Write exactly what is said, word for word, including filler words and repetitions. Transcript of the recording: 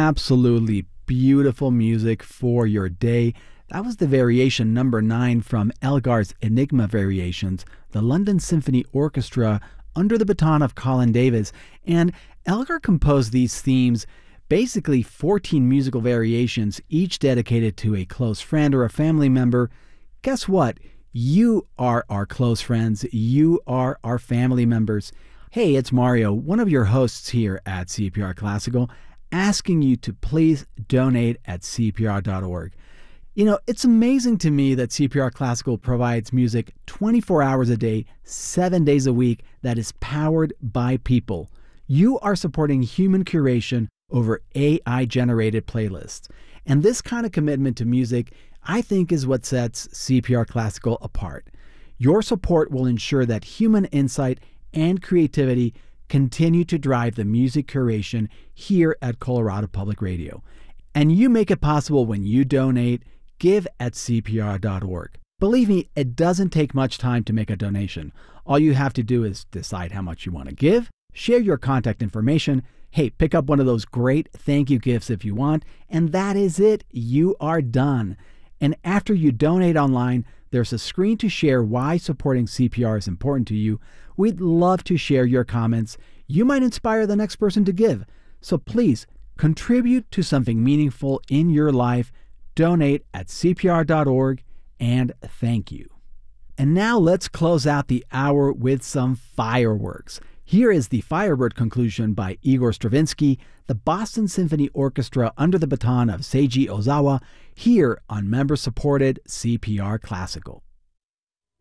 absolutely beautiful music for your day. That was the variation number nine from Elgar's Enigma Variations, the London Symphony Orchestra under the baton of Colin Davis. And Elgar composed these themes, basically fourteen musical variations, each dedicated to a close friend or a family member. Guess what? You are our close friends. You are our family members. Hey, it's Mario, one of your hosts here at C P R Classical, asking you to please donate at C P R dot org. You know, it's amazing to me that C P R Classical provides music twenty-four hours a day, seven days a week that is powered by people. You are supporting human curation over A I-generated playlists. And this kind of commitment to music, I think, is what sets C P R Classical apart. Your support will ensure that human insight and creativity continue to drive the music curation here at Colorado Public Radio. And you make it possible when you donate. Give at C P R dot org. Believe me, it doesn't take much time to make a donation. All you have to do is decide how much you want to give, share your contact information, hey, pick up one of those great thank you gifts if you want, and that is it. You are done. And after you donate online, there's a screen to share why supporting C P R is important to you. We'd love to share your comments. You might inspire the next person to give. So please contribute to something meaningful in your life. Donate at C P R dot org, and thank you. And now let's close out the hour with some fireworks. Here is the Firebird conclusion by Igor Stravinsky, the Boston Symphony Orchestra under the baton of Seiji Ozawa, here on member-supported C P R Classical.